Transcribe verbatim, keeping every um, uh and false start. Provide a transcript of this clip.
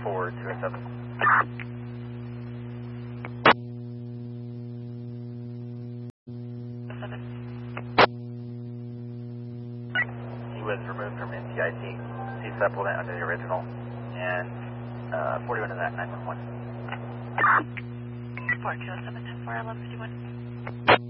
four two seven. He was removed from N T I T. C supplement under the original, and uh, forty-one to that nine one one. four two seven ten four eleven fifty-one.